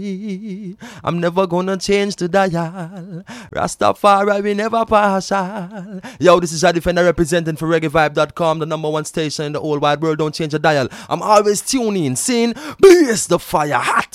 I'm never gonna change the dial. Rastafari, we never partial. Yo, this is a Defender representing for ReggaeVibe.com, the number one station in the whole wide world. Don't change the dial. I'm always tuning in, seeing, blaze the fire hot.